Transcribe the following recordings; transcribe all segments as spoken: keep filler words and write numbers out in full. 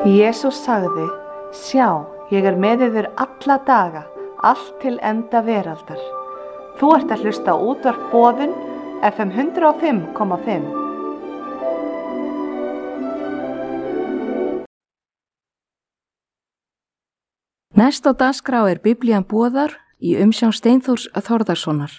Jesús sagði, sjá, ég er með yður alla daga, allt til enda veraldar. Þú ert að hlusta á útvarp Boðun, F M hundrað og fimm komma fimm. Næst á dagskrá er Biblían boðar í umsjón Steinþórs Þórðarsonar.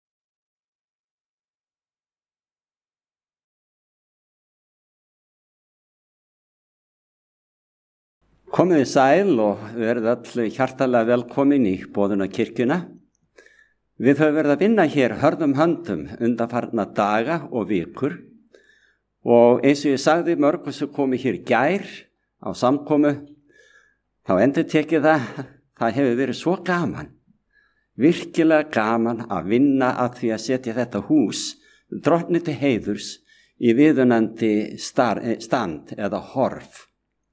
Komið sæl og verið öll hjartalega velkomin í Boðunarkirkjuna. Við höfum verið að vinna hér hörðum höndum undanfarna daga og vikur og eins og ég sagði mörgum sem komið hér í gær á samkomu, þá endur tekið það, það hefur verið svo gaman, virkilega gaman að vinna að því að setja þetta hús drottni til heiðurs í viðunandi stand eða horf.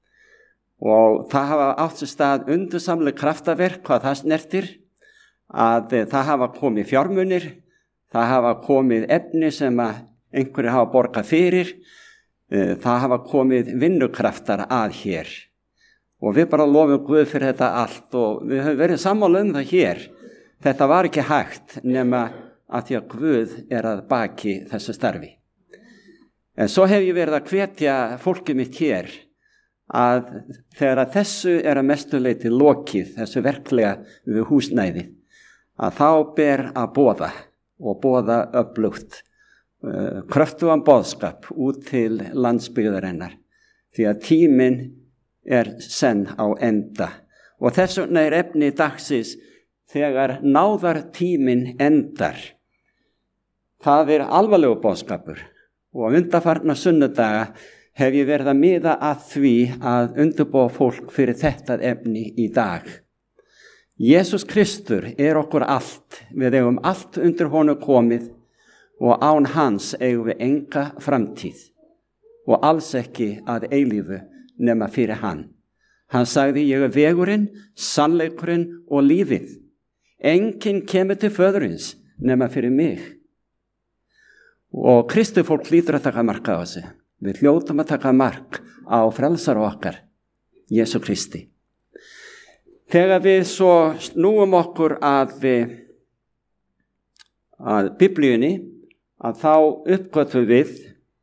Og það hafa átt sér stað undursamleg kraftaverk hvað það snertir, að það hafa komið fjármunir, það hafa komið efni sem að einhverju hafa borgað fyrir, það hafa komið vinnukraftar að hér. Og við bara lofum Guð fyrir þetta allt og við höfum verið sammála um það hér. Þetta var ekki hægt nema að því að Guð er að baki þessu starfi. En svo hef ég verið að hvetja fólkið mitt hér að þegar að þessu er að mestu leyti lokið, þessu verklega við húsnæði, að þá ber að boða og boða öflugt uh, kröftugan boðskap út til landsbyggðarinnar, því að tíminn er senn á enda. Og þess vegna er efni dagsins þegar náðartíminn endar. Það er alvarlegur boðskapur og undanfarna sunnudaga hef ég verið að miða að því að undirbúa fólk fyrir þetta efni í dag. Jesús Kristur er okkur allt, við eigum allt undir honum komið og án hans eigum við enga framtíð og alls ekki að eilífu nema fyrir hann. Hann sagði, ég er vegurinn, sannleikurinn og lífið. Enginn kemur til föðurins nema fyrir mig. Og Kristi fólk hlýtur að taka mark á þessu. Við hljótum að taka mark á frelsara okkar, Jesú Kristi. Þegar við svo snúum okkur að, að Biblíunni, að þá uppgötvum við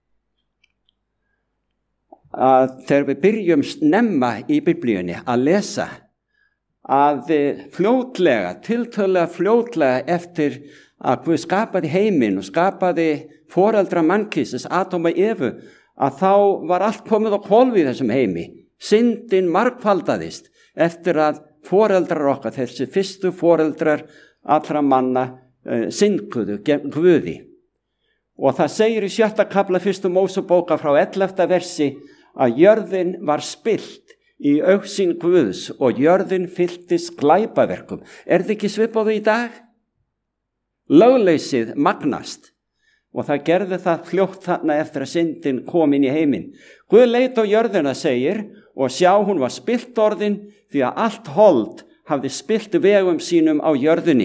að þegar við byrjum snemma í Biblíunni að lesa, að fljótlega, tiltölulega fljótlega eftir að Guð skapaði heiminn og skapaði foreldra mannkynsins, Adam og Evu, að þá var allt komið á hvolf í þessum heimi. Syndin margfaldaðist eftir að foreldrar okkar, þessi fyrstu foreldrar allra manna, uh, syndguðu gegn Guði. Og það segir í sjötta kafla fyrstu Mósebókar frá ellefta versi að jörðin var spillt í augsýn Guðs og jörðin fylltist glæpaverkum. Er þið ekki svipað í dag? Lögleysið magnast. Og það gerði það fljótt þarna eftir að syndin kom inn í heiminn. Guð leit á jörðina, segir, og sjá hún var spillt orðin því að allt hold hafði spillt vegum sínum á jörðinni.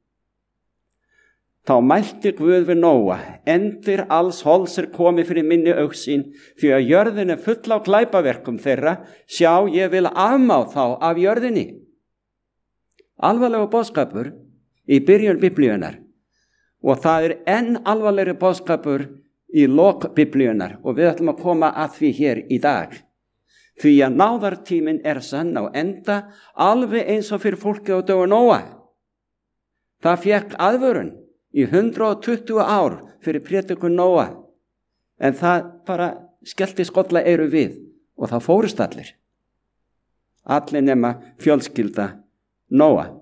Þá mælti Guð við Nóa, endir alls holds er komið fyrir minni augsýn, því að jörðin er full á glæpaverkum þeirra, sjá ég vil afmá þá af jörðinni. Alvarlegur boðskapur í byrjun Biblíunar. Og það er enn alvarlegri boðskapur í lok Biblíunar og við ætlum að koma að því hér í dag. Því að náðartíminn er sann á enda alveg eins og fyrir fólki á dögum Nóa. Það fékk aðvörun í hundrað og tuttugu ár fyrir prédikun Nóa. En það bara skellti skolla eyru við og það fórust allir. Allir nema fjölskylda Nóa.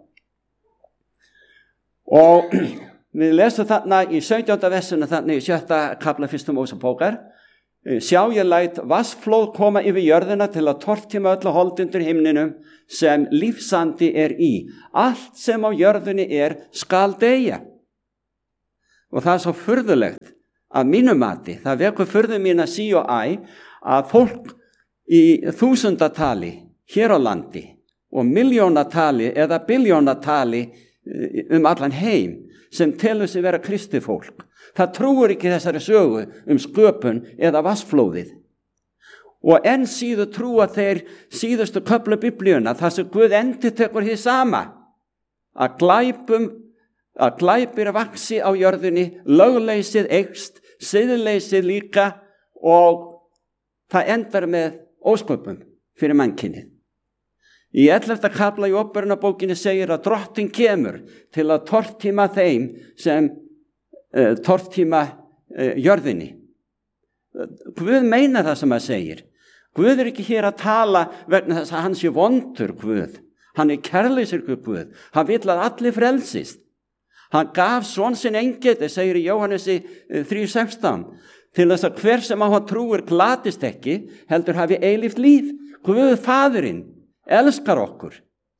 Og við lesum þarna í sautjánda versinu þarna í sjötta kafla fyrstu Mósebókar. Sjá ég læt vatnsflóð koma yfir jörðina til að tortíma öllu hold undir himninum sem lífsandi er í. Allt sem á jörðinni er skal deyja. Og það er svo furðulegt að mínu mati, það vekur furðu mína sí og æ, að fólk í þúsundatali hér á landi og miljónatali eða biljónatali um allan heim sem telur sig vera kristið fólk. Það trúir ekki þessari sögu um sköpun eða vatnsflóðið. Og enn síður trúa þeir síðustu köflu Biblíuna, þar sem Guð endurtekur hið sama, að glæpum, að glæpir vaxi á jörðinni, lögleysið eykst, siðleysið líka, og það endar með ósköpum fyrir mannkynið. Í ellefta kafla í Åpenbarunarbókinni segir að Drottinn kemur til að tortíma þeim sem uh, tortíma uh, jörðinni. Guð meina það sem hann segir. Guð er ekki hér að tala vegna þess að hann sé vondur Guð. Hann er kærleiksríkur Guð. Hann vill að allir frelsist. Hann gaf son sinn engildi, segir í Jóhannesi þrjú sextán, til þess að hver sem á hann trúir glatist ekki, heldur hafi eilíft líf. Guð faðurinn elskar okkur.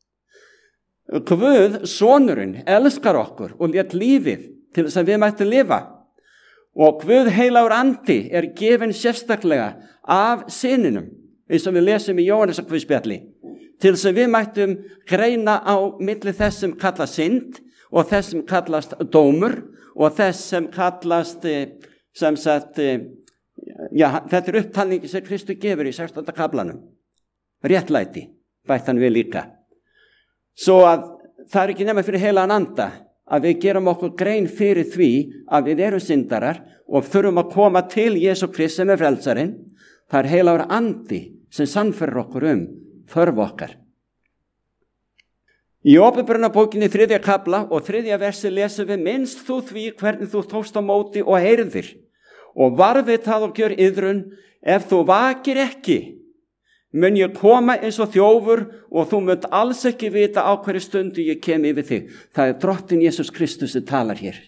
Guð sonurinn elskar okkur og lét lífið til þess að við mættum lifa. Og Guð heilagur andi er gefinn sérstaklega af syninum, eins og við lesum í Jóhannesarguðspjalli, til þess að við mættum greina á milli þess sem kallast synd og þess sem kallast dómur og þess sem kallast sem sagt, já, þetta er upptalningi sem Kristur gefur í sextánda kaflanum. Réttlæti, bætt hann við líka. Svo að það er ekki nema fyrir heilagan anda að við gerum okkur grein fyrir því að við erum syndarar og þurfum að koma til Jesú Krist sem er frelsarinn. Það er heilagur andi sem sannfærir okkur um þörf okkar. Í Åpenbarunarbókinni þriðja kafla og þriðja versi lesum við: minnst þú því hvernig þú tókst á móti og heyrðir, og varðið það og gjör iðrun, ef þú vakir ekki, mun ég koma eins og þjófur og þú munt alls ekki vita á hverju stundu ég kem yfir þig. Það er Drottinn Jesús Kristus sem talar hér.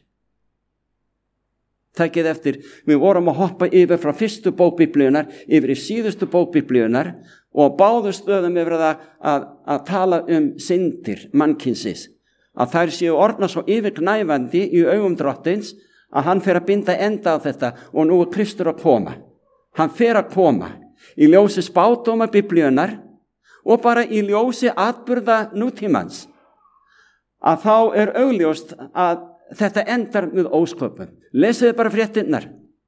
Takið eftir, við vorum að hoppa yfir frá fyrstu bók Biblíunnar yfir í síðustu bók Biblíunnar og báðu stöðum yfir að, að, að tala um syndir mannkynsins, að þær séu orðnar svo yfirgnæfandi í augum Drottins að hann fer að binda enda á þetta, og nú er Kristur að koma. Hann fer að koma í ljósi spádóma Biblíunnar og bara í ljósi atburða nútímans, að þá er augljóst að þetta endar með ósköpum. Lesiði bara fréttinnar.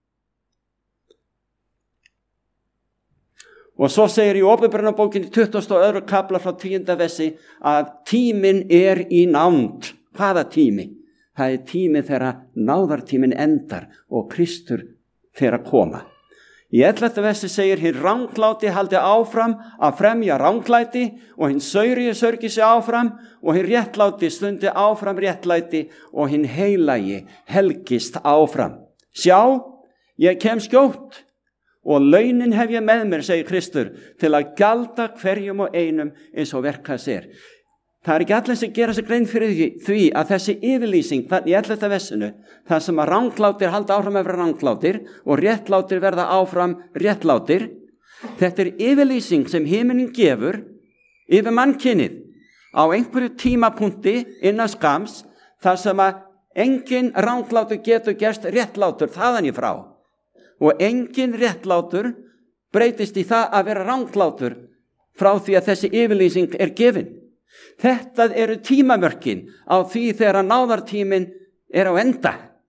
Og svo segir í Åpenbarunarbókinni tuttugasta og öðrum kafla frá tíunda versi að tíminn er í nánd. Hvaða tími? Það er tími þegar náðartíminn endar og Kristur fer að koma. Í ellefta versi segir: hinn rangláti haldi áfram að fremja ranglæti og hinn saurigi sörgi sig áfram og hinn réttláti stundi áfram réttlæti og hinn heilagi helgist áfram. Sjá, ég kem skjótt og launin hef ég með mér, segir Kristur, til að gjalda hverjum og einum eins og verk hans er. Það er ekki allir sem gera sig grein fyrir því að þessi yfirlýsing í ellefta versinu, það sem að ranglátir halda áfram að vera ranglátir og réttlátir verða áfram réttlátir, þetta er yfirlýsing sem himinin gefur yfir mannkynið á einhverju tímapunkti innan skams, þar sem að engin ranglátur getur gerst réttlátur þaðan í frá, og engin réttlátur breytist í það að vera ranglátur frá því að þessi yfirlýsing er gefin. Þetta eru tímamörkin á því þegar að náðartíminn er á enda.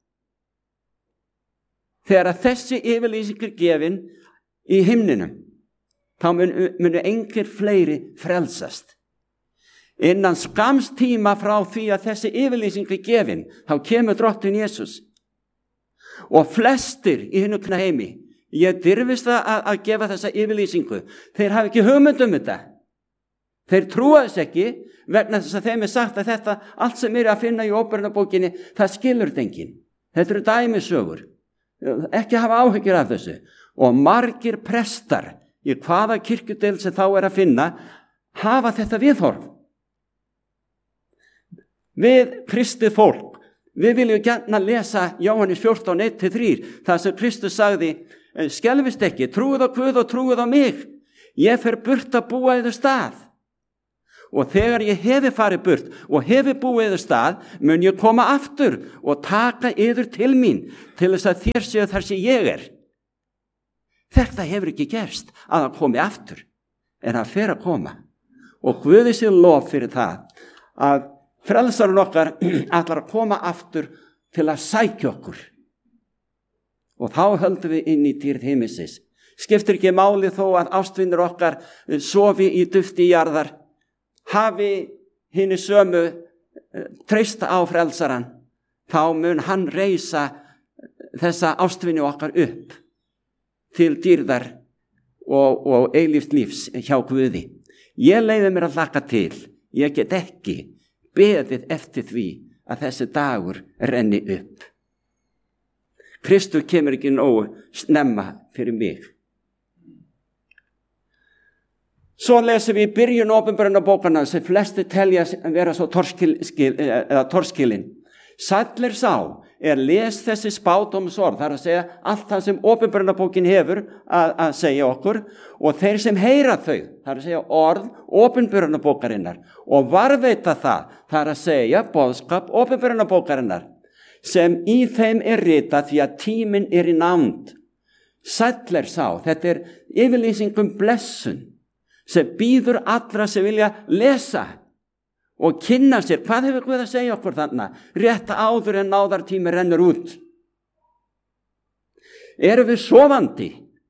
Þegar að þessi yfirlýsing er gefin í himninum, þá munu, munu engir fleiri frelsast. Innan skams tíma frá því að þessi yfirlýsing er gefin, þá kemur Drottinn Jesús. Og flestir í hinu heimi, ég dirfist að, að gefa þessa yfirlýsingu, þeir hafa ekki hugmynd um þetta. Þeir trúa þess ekki vegna þess að þeim er sagt að þetta, allt sem er að finna í Åpenbarunarbókinni, það skilur þetta enginn. Þetta eru dæmisögur. Ekki hafa áhyggjur af þessu. Og margir prestar í hvaða kirkjudeild sem þá er að finna, hafa þetta viðhorf. Við kristið fólk, við viljum gjarna lesa Jóhannes fjórtán, eitt til þrjú, þar sem Kristus sagði: skelfist ekki, trúið á Guð og trúið á mig. Ég fer burt að búa yður stað. Og þegar ég hefi farið burt og hefi búið yður stað, mun ég koma aftur og taka yður til mín, til þess að þér séu þar sem ég er. Þetta hefur ekki gerst að hann komi aftur, en hann fer að koma. Og Guði sé lof fyrir það að frelsarinn okkar ætlar að koma aftur til að sækja okkur. Og þá höldum við inn í dýrð himinsins. Skiptir ekki máli þó að ástvinir okkar sofi í dufti jarðar, hafi hinni sömu treysta á frelsaran, þá mun hann reisa þessa ástvini okkar upp til dýrðar og, og eilífs lífs hjá Guði. Ég leyfi mér að hlakka til, ég get ekki beðið eftir því að þessi dagur renni upp. Kristur kemur ekki nógu snemma fyrir mig. Svo lesum við í byrjun Opinberunarbókanna sem flesti telja vera svo torskil, skil, eða torskilin. Sællir sá er les þessi spádómsorð, það er að segja allt það sem Opinberunarbókin hefur að, að segja okkur, og þeir sem heyra þau, það er að segja orð Opinberunarbókarinnar og varðveita það, það er að segja boðskap Opinberunarbókarinnar sem í þeim er ritað því að tíminn er í nánd. Sællir sá, þetta er yfirlýsingum blessun sem býður allra sem vilja lesa og kynna sér, hvað hefur Guð að segja okkur þarna, rétt áður en náðartími rennur út. Erum við sofandi?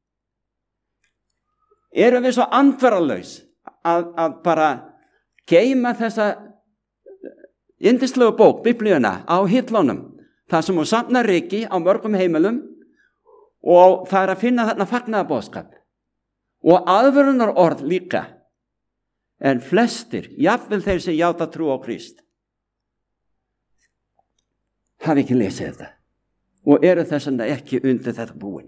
Erum við svo andvaralaus að, að bara geyma þessa yndislegu bók, Biblíuna, á hillunum, það sem hún safnar ryki á mörgum heimilum, og það er að finna þarna fagnaðarboðskap og aðvörunar orð líka. En flestir, jafnvel þeir sem játa trú á Krist, hafi ekki lesið þetta og eru þess vegna ekki undir þetta búin.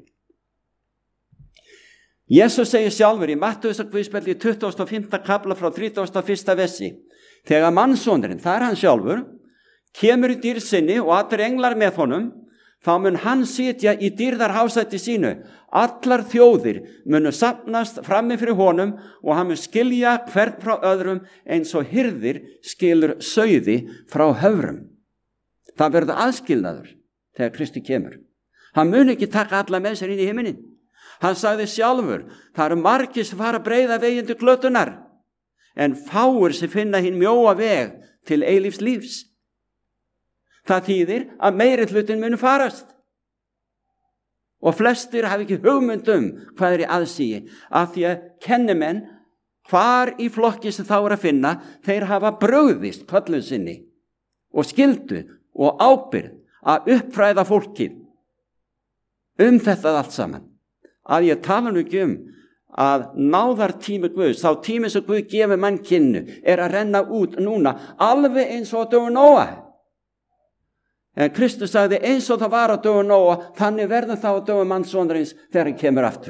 Jesús segir sjálfur í Mattheusarguðspjalli í tuttugasta og fimmta kafla frá þrítugasta og fyrsta versi, þegar mannssonurinn, það er hann sjálfur, kemur í dýrð sinni og allir englar með honum, þá mun hann sitja í dýrðarhásæti sínu. Allar þjóðir munu safnast frammi fyrir honum og hann mun skilja hvern frá öðrum eins og hirðir skilur sauði frá höfrum. Það verður aðskilnaður þegar Kristi kemur. Hann mun ekki taka alla með sér inn í himinin. Hann sagði sjálfur, það eru margir sem fara að breiða veginn til glötunar, en fáir sem finna hinn mjóa veg til eilífs lífs. Það þýðir að meiri hlutin munu farast. Og flestir hafi ekki hugmynd um hvað er í aðsigi, af því að kennimenn hvar í flokki sem þá er að finna, þeir hafa brugðist köllun sinni og skyldu og ábyrgð að uppfræða fólkið um þetta allt saman. Að ég tala nú ekki um að náðartími Guðs, þá tími sem Guð gefur mannkynnu, er að renna út núna, alveg eins og dögun Nóa. En Kristus sagði eins og það var á dögun Nóa, þannig verður það á dögun mannssonarins þegar hann kemur aftur.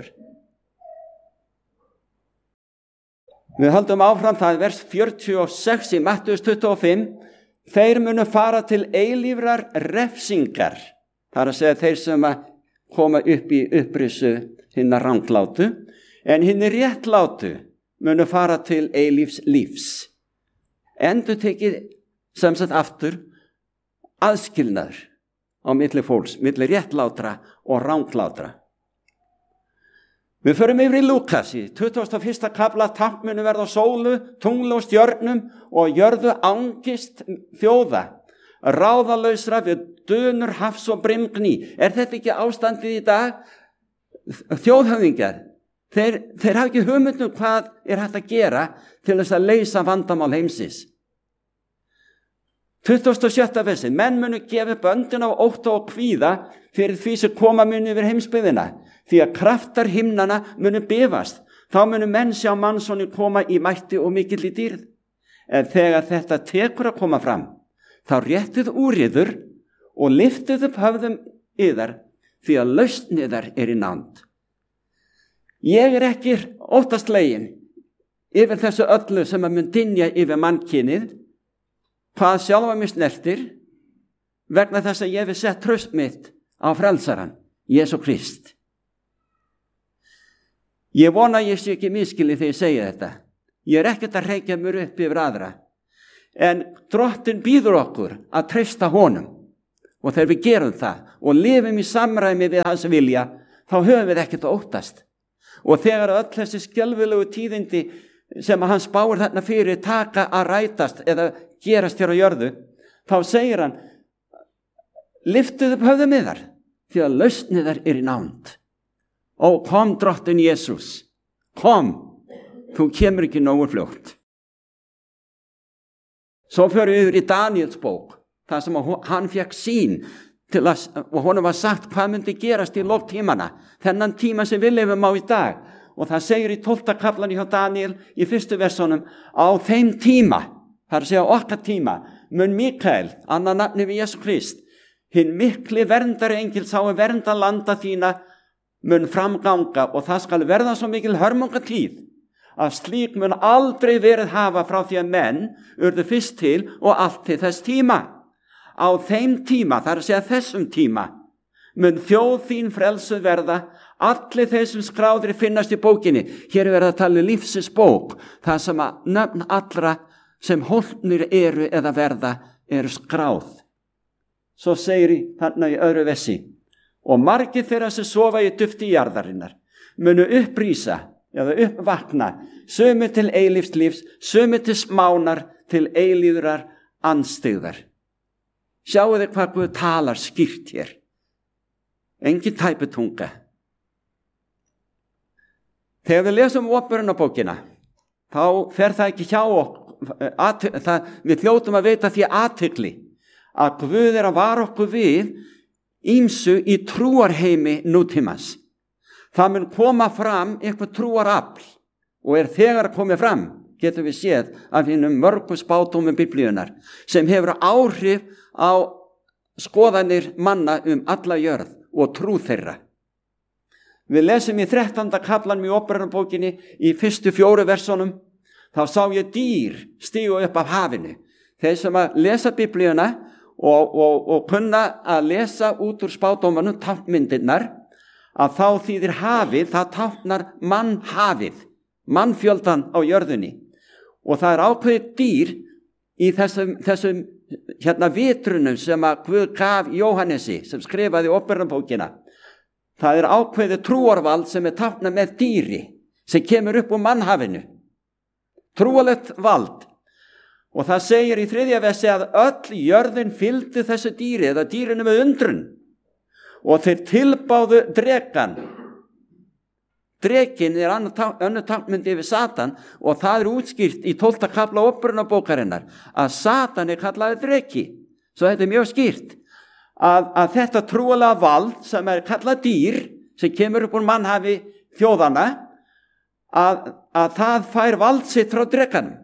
Við höldum áfram, það er vers fjörutíu og sex í Mattheus tuttugu og fimm. Þeir munu fara til eilífrar refsingar. Það er að segja þeir sem að koma upp í upprisu hinna ranglátu, en hinni réttlátu munu fara til eilífs lífs. Endur tekið sem sagt aftur aðskilnaður á milli fólks, milli réttlátra og ranglátra. Við förum yfir í Lúkas í tuttugasta og fyrsta kafla, tákn munu verða á sólu, tungli og stjörnum og jörðu angist þjóða, ráðalausra við dönur hafs og brimgný. Er þetta ekki ástandið í dag? Þjóðhöfðingjar, þeir, þeir hafa ekki hugmynd um hvað er hægt að gera til þess að leysa vandamál heimsins. tuttugasta og sjötta versi, menn munu gefa böndin á ótta og kvíða fyrir því sem koma munu yfir heimsbyggðina, því að kraftar himnana munu bifast. Þá munu menn sjá mannsoni koma í mætti og mikill í dýrð. En þegar þetta tekur að koma fram, þá réttið úr yður og liftið upp höfðum yðar, því að lausn yðar er í nánd. Ég er ekki óttaslegin yfir þessu öllu sem að mun dynja yfir mannkynið, hvað sjálfa mig snertir, vegna þess að ég hef sett traust mitt á frelsaran, Jesú Krist. Ég vona að ég sé ekki miskilið þegar ég segja þetta. Ég er ekkert að reykja mér upp yfir aðra. En Drottinn býður okkur að treysta honum. Og þegar við gerum það og lifum í samræmi við hans vilja, þá höfum við ekkert að óttast. Og þegar öll þessi skelfilegu tíðindi sem að hann spáir þarna fyrir taka að rætast eða gerast hér á jörðu, þá segir hann, liftið upp höfðum yðar, því að lausn yðar er í nánd. Ó, kom drottinn Jesus, kom, þú kemur ekki nógu fljótt. Svo fyrir við yfir í Daniels bók, þar sem hann fekk sýn til að, og honum var sagt hvað myndi gerast í loftímana, þennan tíma sem við lifum á í dag. Og það segir í tólfta kaflan hjá Daniel í fyrstu versunum, á þeim tíma, það er að segja okkar tíma, mun Mikael, annar nafni við Jesú Krist, hinn mikli verndari engil sá að vernda landa þína, mun framganga og það skal verða svo mikil hörmungatíð að slík mun aldrei verið hafa frá því að menn urðu fyrst til og allt til þess tíma. Á þeim tíma, það er að segja þessum tíma, mun þjóð þín frelsuð verða, allir þeir sem skráðir finnast í bókinni. Hér er verið að tala lífsins bók, það sem að nöfn allra sem hólpnir eru eða verða eru skráð. Svo segir í þarna í öðru vessi, og margir þeirra sem sofa í dufti jarðarinnar munu upprýsa eða uppvakna, sömu til eilífs lífs, sömu til smánar, til eilíðrar andstyggðar. Sjáu þið hvað Guð talar skýrt hér. Engin tæputunga. Þegar við lesum Åpenbarunarbókina, þá fer það ekki hjá okkur, það, við hljótum að veita því athygli að Guð er að vara okkur við ýmsu í trúarheimi nútímans. Það mun koma fram eitthvað trúarafl og er þegar komið fram, getum við séð af hinnum mörgu spádómum Biblíunar, sem hefur áhrif á skoðanir manna um alla jörð og trú þeirra. Við lesum í þrettánda kaflanum í Åpenbarunarbókinni í fyrstu fjóru versunum, þá sá ég dýr stígu upp af hafinu. Þeir sem að lesa Biblíuna og, og, og kunna að lesa út úr spádómanum táknmyndirnar, að þá þýðir hafið, það táknar mannhafið, mannfjöldan á jörðunni. Og það er ákveðið dýr í þessum, þessum hérna vitrunum sem að Guð gaf Jóhannesi, sem skrifaði Åpenbarunarbókina. Það er ákveðið trúarvald sem er táknað með dýri, sem kemur upp úr mannhafinu. Trúarlegt vald. Og það segir í þriðja versi að öll jörðin fylgdi þessu dýri, eða dýrinu með undrun. Og þeir tilbáðu drekan. Drekin er önnur táknmynd yfir Satan og það er útskýrt í tólfta kafla Åpenbarunarbókarinnar að Satan er kallaði dreki. Svo þetta er mjög skýrt að, að þetta trúarlega vald sem er kallað dýr, sem kemur upp úr mannhafi þjóðana, að, að það fær vald sitt frá drekanum.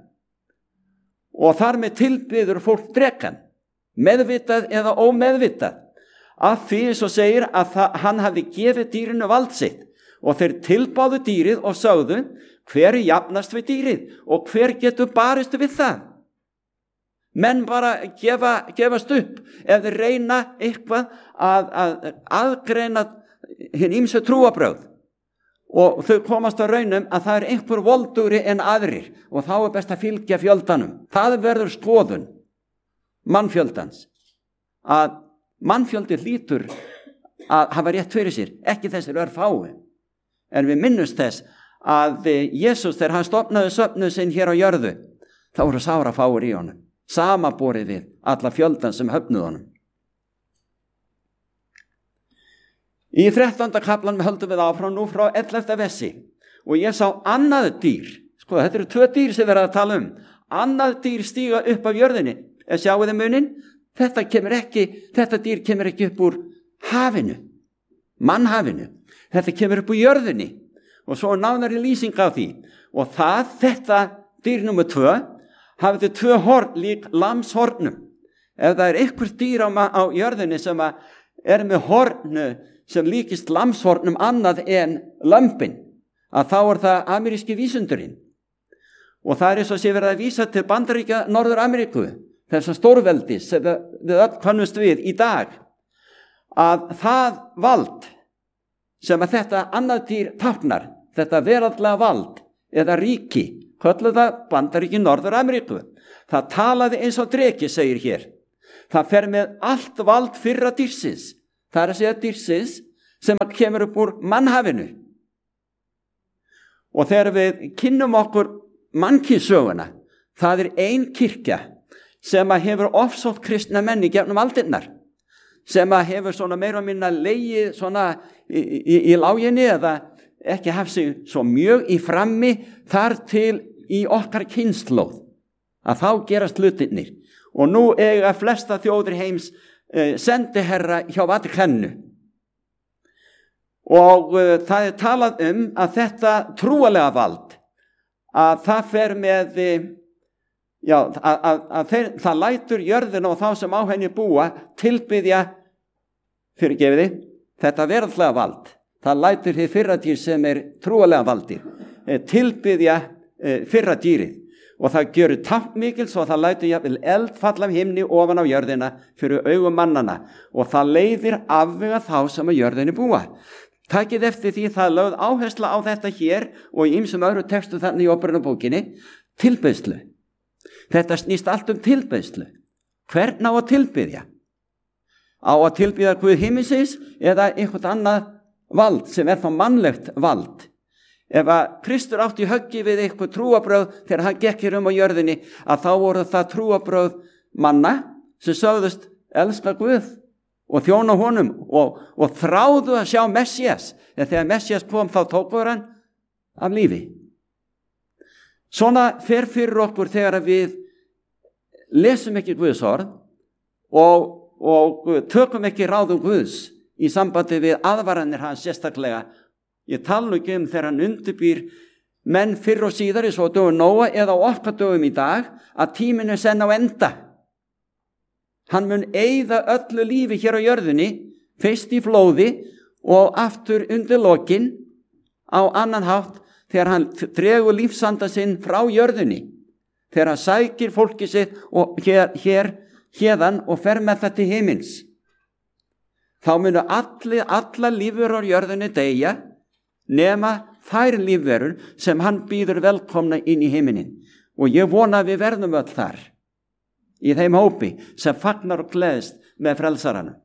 Og þar með tilbyður fólk drekan, meðvitað eða ómeðvitað. Af því svo segir að það, hann hafi gefið dýrinu vald sitt og þeir tilbáðu dýrið og sögðu hver er jafnast við dýrið og hver getur barist við það. Menn bara gefa, gefast upp ef þeir reyna eitthvað að, að aðgreina hinn ýmsu trúarbrögð og þau komast á raunum að það er einhver voldugri en aðrir og þá er best að fylgja fjöldanum. Það verður skoðun mannfjöldans að mannfjöldi hlýtur að hafa rétt fyrir sér, ekki þessir örfái. En við minnumst þess að Jesús, þegar hann stofnaði söfnuð sinn hér á jörðu, þá voru sára fáir í honum, samaborið við alla fjöldan sem höfnuð honum. Í þrettánda kaflanum höldum við áfram nú frá ellefta versi og ég sá annað dýr, sko þetta eru tvö dýr sem við erum að tala um, annað dýr stíga upp af jörðinni, sjáu þið munin? Þetta kemur ekki, þetta dýr kemur ekki upp úr hafinu, mannhafinu. Þetta kemur upp úr jörðinni og svo nánari lýsing á því. Og það, þetta dýr nummer tvö, hafði tvö horn lík lamshornum. Ef það er einhver dýr á, á jörðinni sem er með hornu sem líkist lamshornum annað en lömbin, að þá er það ameríski vísundurinn. Og það er eins og sé verið að vísa til Bandaríkja Norður-Ameríku, þessar stórveldis sem við öll kannumst við í dag, að það vald sem að þetta annað dýr táknar, þetta veraldlega vald eða ríki, kölluð það Bandaríki Norður-Ameríku. Það talaði eins og dreki, segir hér. Það fer með allt vald fyrra dýrsins. Það er að segja dýrsins sem kemur upp úr mannhafinu. Og þegar við kynnum okkur mannkynssöguna, það er ein kirkja sem að hefur ofsótt kristna menn í gegnum aldirnar. sem að hefur svona meira og minna legið svona í, í, í láginni eða ekki haft sig svo mjög í frammi þar til í okkar kynslóð að þá gerast hlutirnir og nú eiga flesta þjóðir heims eh, sendiherra hjá Vatíkaninu og eh, það er talað um að þetta trúarlega vald að það fer með eh, já, að, að, að þeir, það lætur jörðina og þá sem á henni búa tilbiðja fyrirgefiði þetta veraldlega vald það lætur því fyrra dýr sem er trúarlega valdi tilbiðja fyrra dýrið og það gjör tappmikil svo það lætur jafnvel eld falla af himni ofan á jörðina fyrir augum mannana og það leiðir afvega þá sem á jörðinni búa. Takið eftir því það lögð áhersla á þetta hér og í ýmsum öðru textu þannig í Óperunarbókinni tilbeiðslu. Þetta snýst allt um tilbeiðslu. Hvern á að tilbiðja? Á að tilbiðja Guð himinsins eða eitthvað annað vald sem er þá mannlegt vald? Ef að Kristur átti höggi við eitthvað trúabröð þegar hann gekk hér um á jörðinni að þá voru það trúabröð manna sem sögðust elska Guð og þjóna honum og, og þráðu að sjá Messías en þegar Messías kom þá tókur hann af lífi. Svona fer fyrir okkur þegar við lesum ekki Guðs orð og, og tökum ekki ráðum Guðs í sambandi við aðvaranir hans sérstaklega. Ég tala ekki um þegar hann undirbýr menn fyrr og síðar eins og dögum Nóa eða á okkar dögum í dag að tíminn er senn á enda. Hann mun eyða öllu lífi hér á jörðinni, fyrst í flóði og aftur undir lokin á annan hátt þegar hann dregur lífsanda sinn frá jörðinni, þegar hann sækir fólki sitt og hér, hér hérðan og fer með það til himins. Þá munu allir, alla lífur á jörðinni deyja nema þær lífverur sem hann býður velkomna inn í himinin og ég vona að við verðum öll þar í þeim hópi sem fagnar og gleðst með frelsaranum.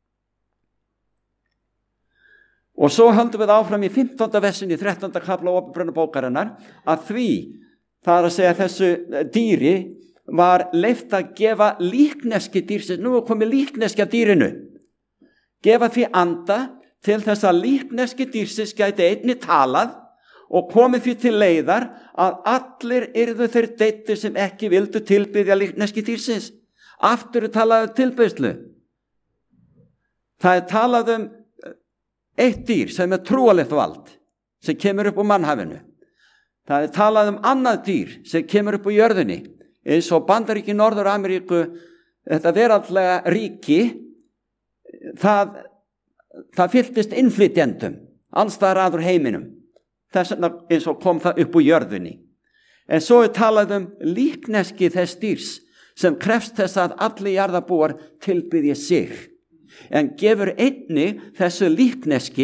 Og svo höldum við áfram í fimmtánda versin í þrettánda kafla Óperunarbókarinnar að því, það er að segja þessu dýri var leyft að gefa líkneski dýrsins, nú er komið líkneski af dýrinu, gefa því anda til þess að líkneski dýrsins gæti einni talað og komið því til leiðar að allir yrðu þeir deittir sem ekki vildu tilbiðja líkneski dýrsins. Aftur er talað um tilbeiðslu. Það er talað um eitt dýr sem er trúarlegt vald sem kemur upp úr mannhafinu. Það er talað um annað dýr sem kemur upp úr jörðinni eins og Bandaríki Norður-Ameríku, þetta veraldlega ríki, það það fylltist innflytjendum alls staðar að úr heiminum þess vegna eins og kom það upp úr jörðinni en svo er talað um líkneski þess dýrs sem krefst þess að allir jarðarbúar tilbiðja sig en gefur einni þessu líkneski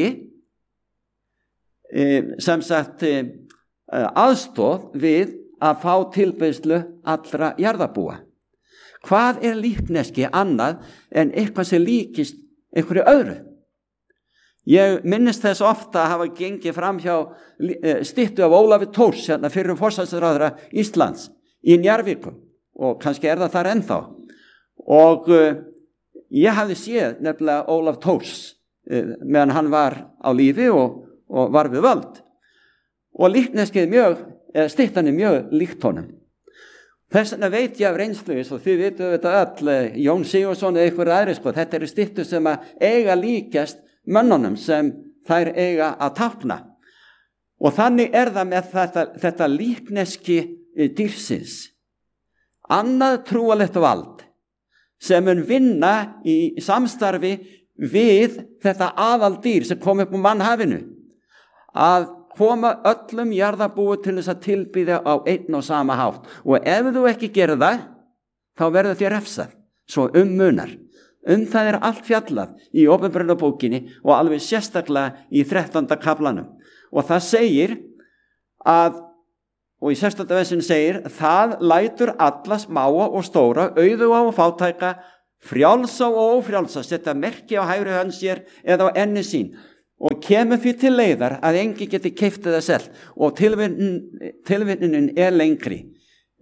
sem sagt aðstoð við að fá tilbiðslu allra jarðarbúa. Hvað er líkneski annað en eitthvað sem líkist einhverju öðru? Ég minnist þess ofta að hafa gengið fram hjá styttu af Ólafi Thors, hérna fyrir forsætisráðherra Íslands í Njarðvíkum og kannski er það þar ennþá. Og uh, ég hafði séð nefnilega Ólaf Thors uh, meðan hann var á lífi og, og var við völd. Og líkneskið mjög, eða styttan er mjög líkt honum. Þess vegna veit ég af reynslu, og þið vitum þetta öll, Jón Sigurðsson eða einhver aðri, sko, þetta eru styttu sem að eiga líkast mönnunum sem þær eiga að tákna. Og þannig er það með þetta, þetta líkneski dýrsins. Annað trúarlegt vald sem mun vinna í samstarfi við þetta aðaldýr sem kom upp úr mannhafinu að koma öllum jarðarbúi til þess að tilbiðja á einn og sama hátt. Og ef þú ekki gerir það, þá verður þér refsað, svo um munar. Um það er allt fjallað í Óperunarbókinni og alveg sérstaklega í þrettánda kaflanum. Og það segir að, og í sextánda versin segir, það lætur alla smáa og stóra, auðuga og fátæka, frjálsa og ófrjálsa, setja merki á hægri hönd sér eða á enni sín og kemur því til leiðar að engi geti keypt eða selt og tilvinnunin er lengri.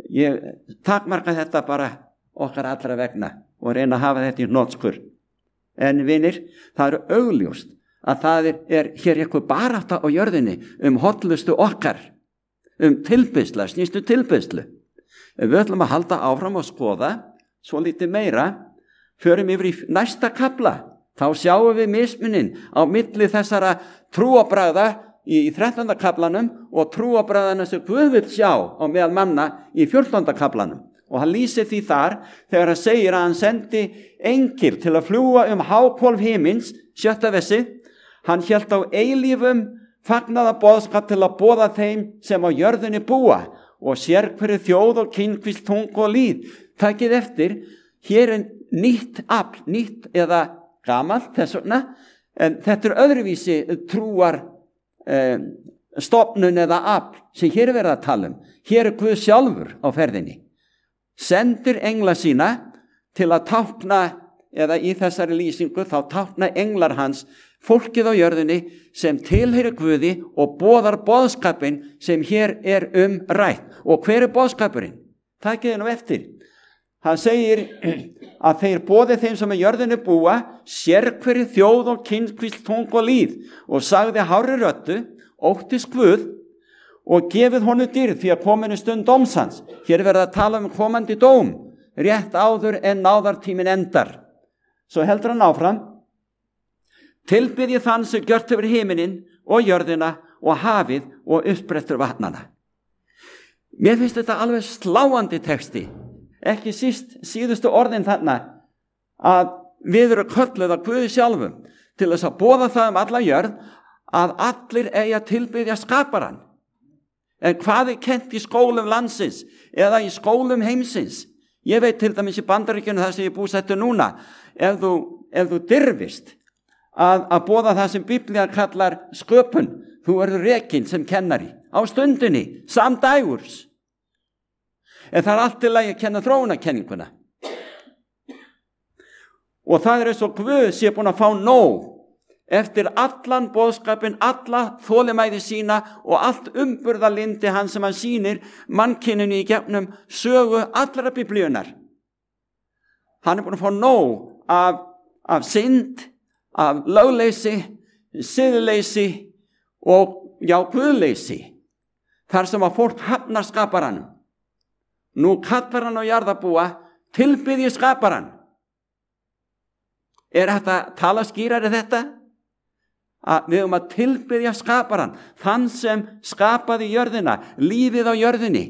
Ég takmarka þetta bara okkar allra vegna og reyna að hafa þetta í hnotskur. En vinir, það er augljóst að það er, er hér eitthvað barátta á jörðinni um hollustu okkar, um tilbeiðslu, snýstu tilbeiðslu. Ef við ætlum að halda áfram og skoða svo lítið meira, förum yfir í næsta kafla, þá sjáum við mismunin á milli þessara trúarbragða í þrettánda kaflanum og trúarbragðana sem Guð vill sjá á meðal manna í fjórtánda kaflanum. Og hann lýsir því þar þegar hann segir að hann sendi engil til að fljúga um háhvolf himins, sjötta versi, hann hélt á eilífum fagnaða boðskap til að boða þeim sem á jörðinni búa og sér hverju þjóð og kynnkvísl, tungu og lýð. Takið eftir, hér er nýtt afl, nýtt eða gamalt þess vegna, en þetta er öðruvísi trúar eh, stofnun eða afl sem hér er verið að tala um. Hér er Guð sjálfur á ferðinni. Sendir engla sína til að tákna, eða í þessari lýsingu þá tákna englar hans fólkið á jörðinni sem tilheyrir Guði og boðar boðskapin sem hér er um rætt. Og hver er boðskapurinn? Takið nú eftir. Hann segir að þeir boði þeim sem á jörðinni búa, sérhverju þjóð og kynnkvísl, tungu og lýð, og sagði hárri röddu, óttist Guð og gefið honum dýrð því að kominu stund dóms hans. Hér er verið að tala um komandi dóm, rétt áður en náðartíminn endar. Svo heldur hann áfram. Tilbyrði þann sem gjört yfir himinin og jörðina og hafið og uppbrettur vatnana. Mér finnst þetta alveg sláandi texti, ekki síst síðustu orðin þarna að við erum kölluð af Guði sjálfum til þess að boða það um alla jörð að allir eigi að tilbyrja skaparann. En hvað er kennt í skólum landsins eða í skólum heimsins? Ég veit til dæmis í Bandaríkjunum þar sem ég búsettur núna, ef þú, ef þú dirfist að, að boða það sem Biblía kallar sköpun, þú verður rekinn sem kennari á stundinni, samdægurs. En það er allt til að ég kenna þróunarkenninguna. Og það er eins og Guð sé búin að fá nóg eftir allan boðskapin, alla þolinmæði sína og allt umburðarlyndi hann sem hann sýnir mannkyninu í gegnum sögu allra biblíunar. Hann er búin að fá nóg af, af synd, af lögleysi, siðleysi og já, guðleysi. Þar sem að fólk hafnar skaparanum. Nú kallar hann á jarðarbúa, tilbiðji skaparann. Er þetta tala skýrari þetta? Að við höfum að tilbiðja skaparann, þann sem skapaði jörðina, lífið á jörðinni.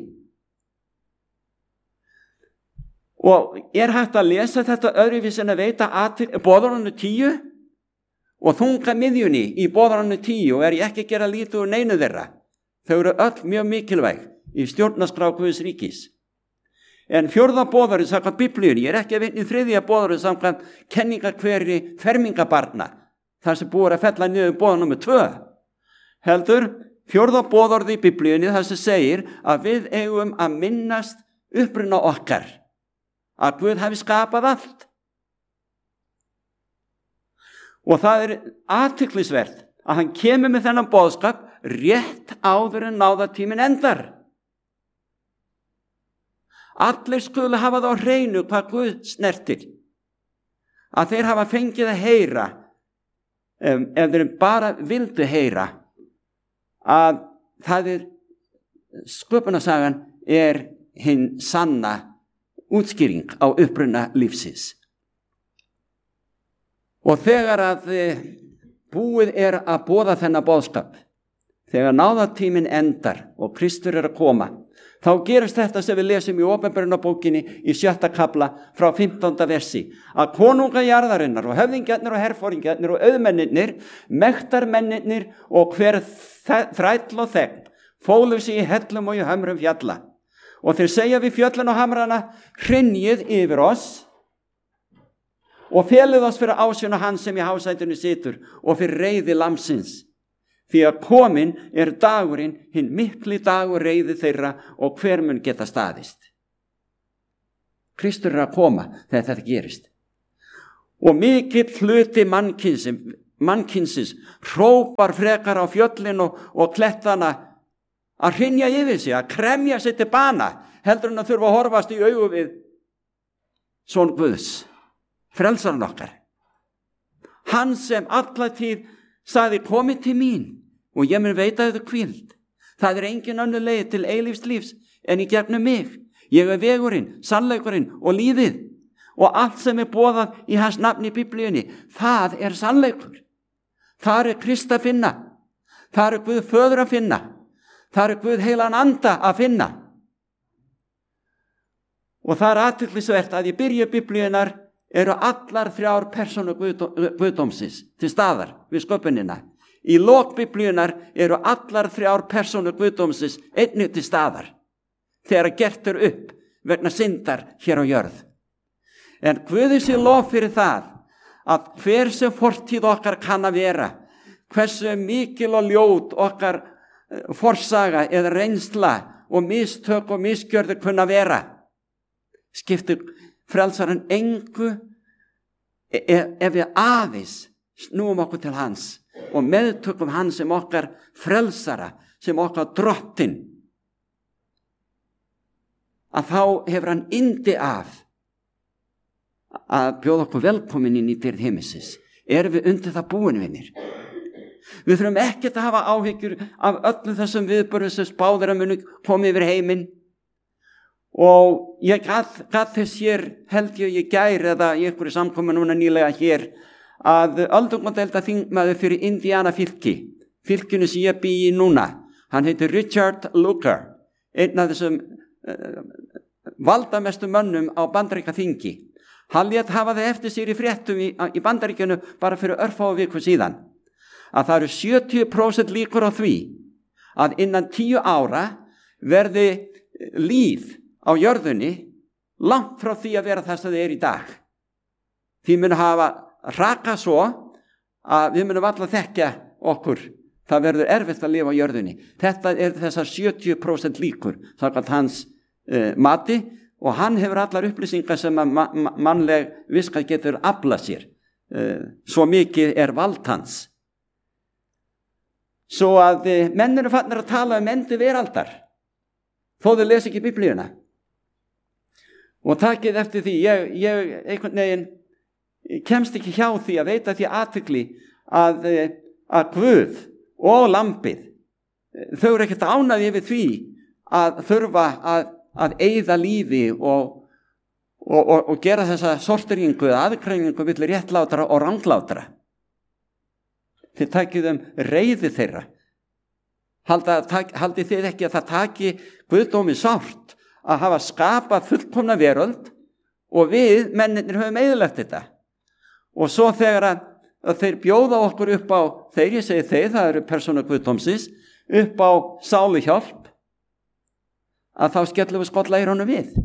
Og er hægt að lesa þetta öðruvísi en að veita að boðorðinu tíu og þunga miðjunni í boðorðinu tíu og er ég ekki að gera lítið úr neinu þeirra. Þau eru öll mjög mikilvæg í stjórnarskrá Guðs ríkis. En fjórða boðorðið samkvæmt Biblíunni, ég er ekki að vitna í þriðja boðorðið samkvæmt kenningakveri fermingabarna, þar sem búið að fella niður boðorð númer tvö. Heldur, fjórða boðorðið í Biblíunni þar sem segir að við eigum að minnast uppruna okkar, að Guð hafi skapað allt. Og það er athyglisvert að hann kemur með þennan boðskap rétt áður en náðartíminn endar. Allir skulu hafa það á hreinu hvað Guð snertir. Að þeir hafa fengið að heyra, ef, ef þeir bara vildu heyra, að það er, sköpunarsagan er hinn sanna útskýring á uppruna lífsins. Og þegar að búið er að boða þennan boðskap, þegar náðartíminn endar og Kristur er að koma, þá gerist þetta sem við lesum í Opinberunarbókinni í sjötta kafla frá fimmtánda versi, að konunga jarðarinnar og höfðingjarnir og herforingjarnir og auðmennirnir, mektarmennirnir og hver þræll og þegn fólu sig í hellum og í hömrum fjalla. Og þeir segja við fjöllin og hamrana, hrynjið yfir oss og felið oss fyrir ásjón og hans sem í hásætinu situr og fyrir reiði lamsins. Því að komin er dagurinn, hinn mikli dagur reiði þeirra og hver mun geta staðist. Kristur er að koma þegar þetta gerist. Og mikill hluti mannkynsins, mannkynsins hrópar frekar á fjöllin og, og klettana að hrynja yfir sig, að kremja sig til bana, heldur en að þurfa að horfast í augu við son Guðs, frelsarinn okkar. Hann sem alla tíð sagði komið til mín og ég mun veita þau hvíld. Það er engin önnur leið til eilífs lífs en í gegnum mig. Ég er vegurinn, sannleikurinn og lífið. Og allt sem er boðað í hans nafni í Biblíunni, það er sannleikur. Það er Krist að finna. Það er Guð föður að finna. Það er Guð heilan anda að finna. Og það er athyglisvert að í byrju Biblíunnar eru allar þrjár persónur Guðdómsins til staðar við sköpunina. Í lok Biblíunnar eru allar þrjár persónur Guðdómsins einnig til staðar þegar gert er upp vegna syndar hér á jörð. En Guði sé lof fyrir það að hver sem fortíð okkar kann að vera, hversu mikil og ljót okkar forsaga eða reynsla og mistök og misgjörður kunna vera, skiptir frelsarinn engu ef við aðeins snúum okkur til hans og meðtökum hans sem okkar frelsara, sem okkar drottinn, að þá hefur hann yndi af að bjóða okkur velkomin inn í dyrð himinsins. Erum við undir það búin, vinir? Við þurfum ekkert að hafa áhyggjur af öllum þessum viðburðum sem spáðir að muni komið yfir heiminn. Og ég gat, gat þess hér, held ég ég gær eða í einhverju samkomu núna nýlega hér, að öldungadeilda þingmaður fyrir Indiana fylki, fylkinu sem ég bý í núna, hann heitir Richard Lugar, einn af þessum uh, valdamestu mönnum á Bandaríka þingi. Hann lét hafa það eftir sér í fréttum í, í Bandaríkjunu bara fyrir örfáu viku síðan, að það eru sjötíu prósent líkur á því að innan tíu ára verði líf á jörðunni langt frá því að vera það sem það er í dag. Því mun hafa raka svo að við munum alla þekkja okkur. Það verður erfitt að lifa á jörðunni. Þetta er þessar sjötíu prósent líkur, samkvæmt hans uh, mati, og hann hefur allar upplýsingar sem að ma- ma- mannleg viska getur aflað sér. Uh, svo mikið er vald hans. Svo að uh, menn eru farnir að tala um endi veraldar, þó þau lesa ekki Biblíuna. Og takið eftir því, ég, ég einhvern veginn kemst ekki hjá því að veita því athygli að, að Guð og lambið, þau eru ekkert ánægðir yfir því að þurfa að, að eyða lífi og, og, og, og gera þessa sorteringu eða aðgreiningu milli réttlátra og ranglátra. Þið takið um reiði þeirra. Halda, tak, haldið þið ekki að það taki Guðdómi sárt að hafa skapað fullkomna veröld og við, mennirnir, höfum eyðilagt þetta. Og svo þegar að, að þeir bjóða okkur upp á, þeir, ég segi þeir, það eru persónur Guðdómsins, upp á sáluhjálp, að þá skellum við skolla í honum við.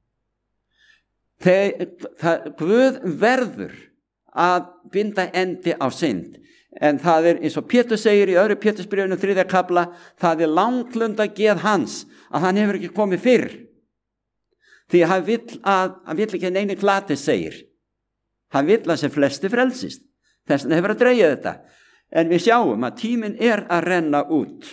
Þeir, það, Guð verður að binda endi á synd. En það er, eins og Pétur segir í öðru Pétursbréfinu þriðja kafla, það er langlunda geð hans að hann hefur ekki komið fyrr. Því hann vill að, hann vill ekki neini glati segir. Hann vill að sem flesti frelsist. Þess vegna hefur að dreigja þetta. En við sjáum að tíminn er að renna út.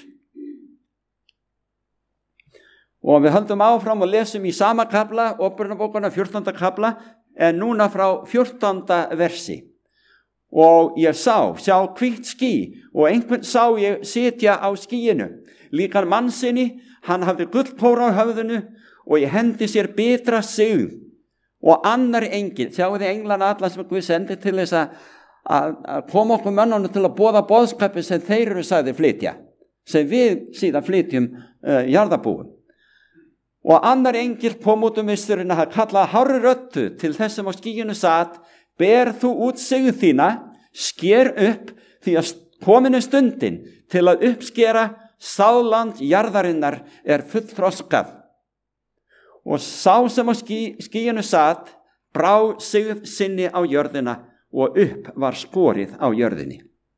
Og við höldum áfram og lesum í sama kafla, Óperunarbókina fjórtánda kafla, en núna frá fjórtánda versi. Og ég sá, sjá hvítt ský, og einhvern sá ég sitja á skýinu. Líkan mannsinni, hann hafði gullkóra á höfðinu, og ég hendi sér bitra sigð. Og annar engil, sjáu þið englana alla sem Guð sendi til þess að, að, að koma okkur mönnunum til að boða boðskapin sem þeir eru sagði flytja, sem við síðan flytjum uh, jarðarbúum. Og annar engil kom út um misturinn að kalla hárri röddu til þess sem á skýinu satt, ber þú út sigð þína, sker upp, því að kominu stundin til að uppskera sáland jarðarinnar er fullþroskað. Og sá sem á ský, skýinu satt, brá sigð sinni á jörðina og upp var skorið á jörðinni.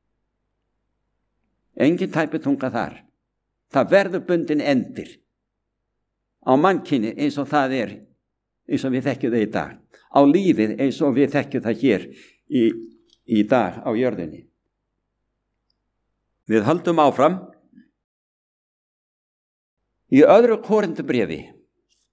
Engin tæpitunga þar. Það verður bundin endir á mannkyni eins og það er, eins og við þekkjum það í dag. Á lífið eins og við þekkjum það hér í, í dag á jörðinni. Við höldum áfram. Í öðru Korintubréfi,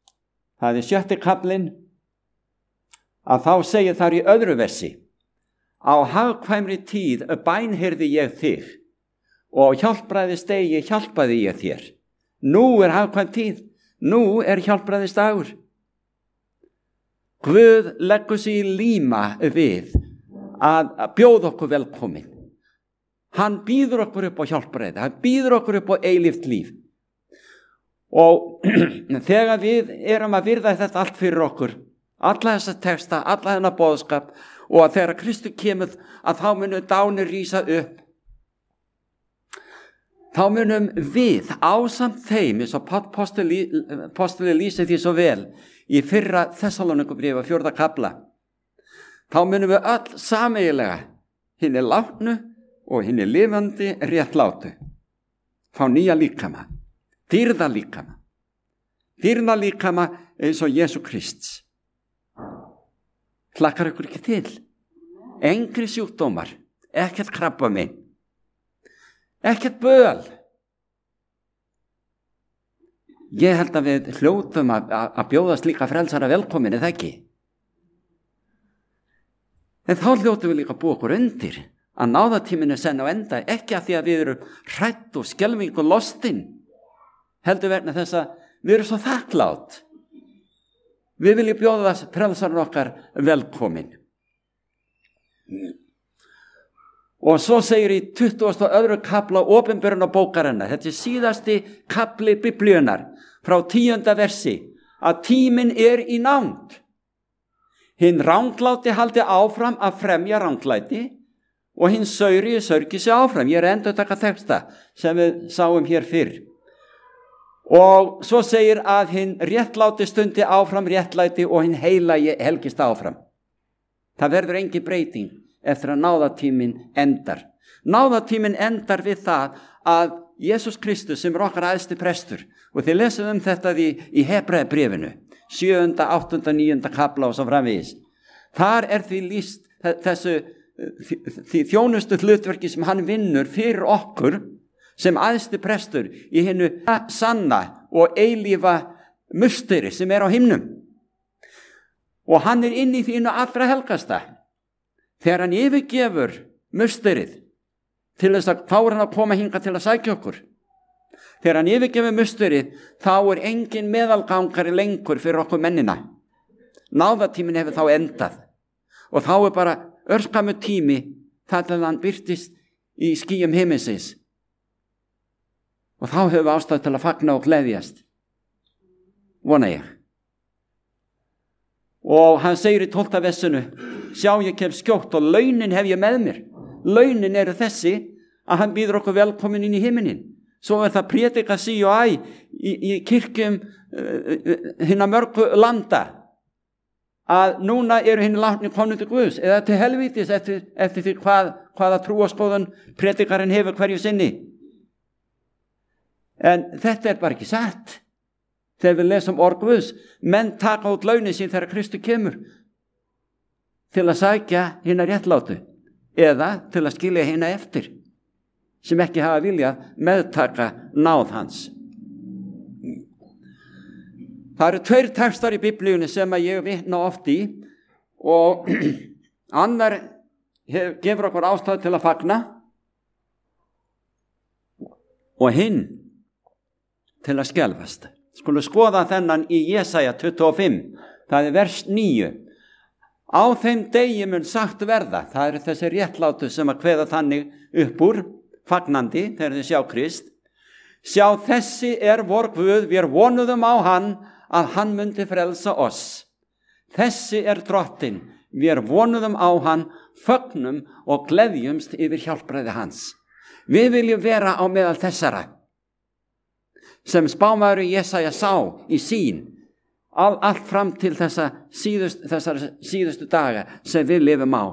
það er sjötti kaflinn, að þá segir þar í öðru versi Á hagkvæmri tíð bænheyrði ég þig og hjálpræðisdegi hjálpaði ég þér. Nú er hagkvæm tíð, nú er hjálpræðisdagur. Guð leggur sig í líma við að bjóða okkur velkomin. Hann býður okkur upp á hjálpræði, hann býður okkur upp á eilíft líf. Og þegar við erum að virða þetta allt fyrir okkur, alla þessa texta, alla þennan boðskap, og að þegar Kristur kemur að þá munum dánir rísa upp, þá munum við ásamt þeim, eins og postuli lýsir því svo vel í fyrra Þessalónikubréfi fjórða kafla, þá munum við öll sameiginlega hinni látnu og hinni lifandi réttlátu fá nýja líkama, dýrða líkama, dýrða líkama eins og Jesú Krists. Hlakkar ykkur ekki til? Engri sjúkdómar, ekkert krabbamein, ekkert böl. Ég held að við hljótum að, að bjóða slíka frelsara velkomin, eða ekki? En þá hljótum við líka að búa okkur undir að náðatíminu senn á enda, ekki að því að við erum hrætt og skelfing og lostin, heldur vegna þess að við erum svo þakklátt. Við viljum bjóða frelsarinn okkar velkomin. Og svo segir í tuttugasta og öðrum kafla opinberunarbókarinnar, þetta er síðasti kafli Biblíunnar, frá tíunda versi, að tíminn er í nánd. Hinn rangláti haldi áfram að fremja ranglæti og hinn sauri sörgi sig áfram. Ég er endur að taka texta sem við sáum hér fyrr. Og svo segir að hinn réttláti stundi áfram réttlæti og hinn heilagi helgist áfram. Það verður engin breyting eftir að náðatíminn endar. Náðatíminn endar við það að Jesús Kristus sem er okkar æðsti prestur, og þið lesum um þetta í, í Hebreabréfinu, sjöunda, áttunda, níunda kafla og svo framvegis. Þar er því lýst þessu því þjónustu hlutverki sem hann vinnur fyrir okkur sem æðsti prestur í hinnu sanna og eilífa musteri sem er á himnum. Og hann er inn í þínu allra helgasta. Þegar hann yfirgefur musterið til þess að þá er hann að koma hingað til að sækja okkur. Þegar hann yfirgefur musterið, þá er engin meðalgangari lengur fyrir okkur mennina. Náðatíminn hefur þá endað. Og þá er bara örskamu tími þar til hann birtist í skýjum himinsins. Og þá höfum við ástæðu til að fagna og gleðjast. Vona ég. Og hann segir í tólfta versinu, sjá ég kem skjótt og launin hef ég með mér. Launin eru þessi að hann býður okkur velkomin inn í himinin. Svo er það prédika sí og æ í, í kirkjum uh, hinna mörgu landa að núna eru hinn látni komin til Guðs eða til helvítis eftir, eftir því hvað, hvaða trúarskoðun prédikarinn hefur hverju sinni. En þetta er bara ekki satt. Þegar við lesum orð Guðs, menn taka út launin sín þegar Kristur kemur til að sækja hinna réttlátu eða til að skilja hinna eftir sem ekki hafa viljað meðtaka náð hans. Það eru tveir textar í Biblíunni sem að ég vitna oft í og annar hef, gefur okkur ástæðu til að fagna og hinn til að skelfast. Skulum skoða þennan í Jesaja tuttugu og fimm, það er vers níu. Á þeim degi mun sagt verða, það eru þessi réttlátu sem að kveða þannig upp úr, fagnandi, þegar þið sjá Krist. Sjá þessi er vor Guð, við vonuðum á hann að hann myndi frelsa oss. Þessi er drottinn, við vonuðum á hann, fögnum og gleðjumst yfir hjálpræði hans. Við viljum vera á meðal þessara sem spámaður Jesaja sá í sín all, allt fram til þessa síðust, þessar síðustu daga sem við lifum á.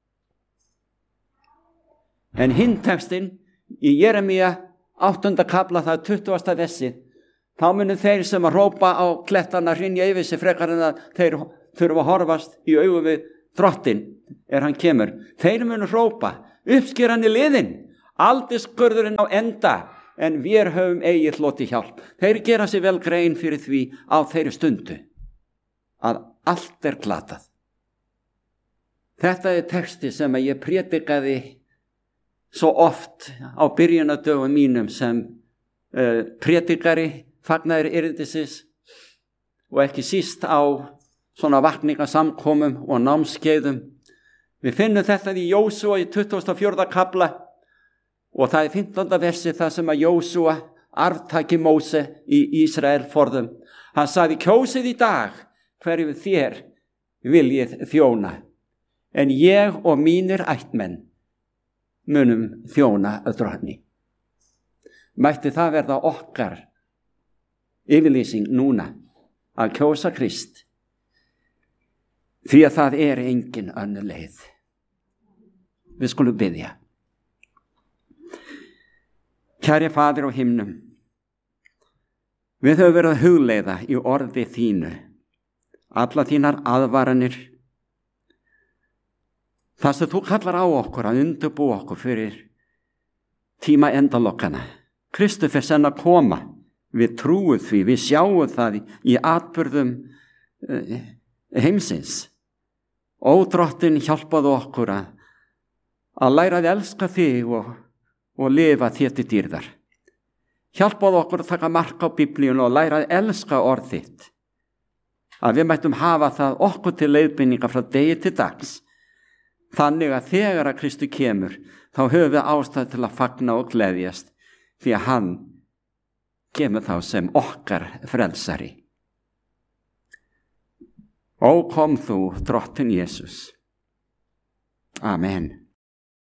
En hinn textin í Jeremía áttunda kafla, það er tuttugasta versi, þá munu þeir sem að rópa á klettana hrynja yfir sig frekar en að þeir þurfa að horfast í augu við drottinn er hann kemur. Þeir munu rópa, uppskeran í liðin, aldiskurðurinn á enda, en við höfum eigið hloti hjálp. Þeir gera sér vel grein fyrir því á þeirri stundu að allt er glatað. Þetta er texti sem að ég prédikaði svo oft á byrjunardögum mínum sem uh, prédikari, fagnaður erindisins og ekki síst á svona vakningasamkomum og námskeiðum. Við finnum þetta í Jósúa í tuttugasta og fjórða kafla og það er fimmtánda versi þar sem að Jósúa arftaki Móse í Ísrael forðum. Hann sagði: kjósið í dag hverju þér viljið þjóna, en ég og mínir ættmenn munum þjóna drottni. Mætti það verða okkar yfirlýsing núna að kjósa Krist, því að það er engin önnur leið. Við skulum biðja. Kæri Faðir á himnum, við höfum verið að hugleiða í orði þínu alla þínar aðvaranir, það sem þú kallar á okkur að undirbúa okkur fyrir tíma endalokkana. Kristur fer senn að koma, við trúum því, við sjáum það í atburðum heimsins. Ó Drottinn, hjálpaðu okkur að, að læra að elska þig og, og lifa þér til dýrðar. Hjálpaðu okkur að taka mark á Biblíun og læra að elska orð þitt, að við mættum hafa það okkur til leiðbeiningar frá degi til dags, þannig að þegar að Kristur kemur þá höfum við ástæðu til að fagna og gleðjast, því að hann kemur þá sem okkar frelsari. Ó, kom þú, Drottinn Jesús. Amen.